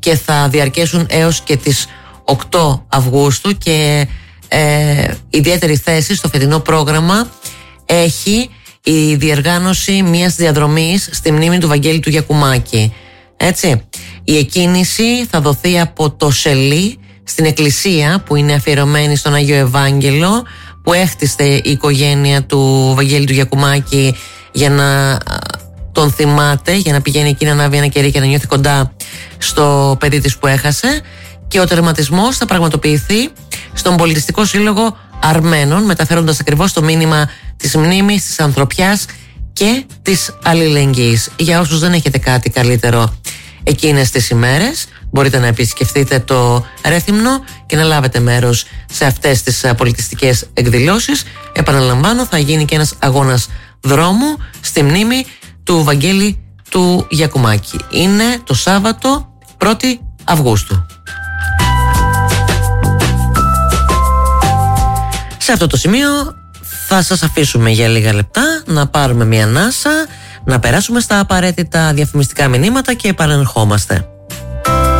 και θα διαρκέσουν έως και τις 8 Αυγούστου και ιδιαίτερη θέση στο φετινό πρόγραμμα έχει η διοργάνωση μιας διαδρομής στη μνήμη του Βαγγέλη του Γιακουμάκη. Έτσι, η εκκίνηση θα δοθεί από το Σελί στην εκκλησία που είναι αφιερωμένη στον Άγιο Ευάγγελο, που έχτιστε η οικογένεια του Βαγγέλη του Γιακουμάκη για να τον θυμάται, για να πηγαίνει εκεί να ανάβει ένα κερί και να νιώθει κοντά στο παιδί της που έχασε. Και ο τερματισμός θα πραγματοποιηθεί στον Πολιτιστικό Σύλλογο Αρμένων, μεταφέροντας ακριβώς το μήνυμα της μνήμης, της ανθρωπιάς και της αλληλεγγύης. Για όσους δεν έχετε κάτι καλύτερο εκείνες τις ημέρες, μπορείτε να επισκεφτείτε το Ρέθυμνο και να λάβετε μέρος σε αυτές τις πολιτιστικές εκδηλώσεις. Επαναλαμβάνω, θα γίνει και ένας αγώνας δρόμου στη μνήμη του Βαγγέλη του Γιακουμάκη. Είναι το Σάββατο 1η Αυγούστου. Σε αυτό το σημείο θα σας αφήσουμε για λίγα λεπτά να πάρουμε μια ανάσα, να περάσουμε στα απαραίτητα διαφημιστικά μηνύματα και επανερχόμαστε.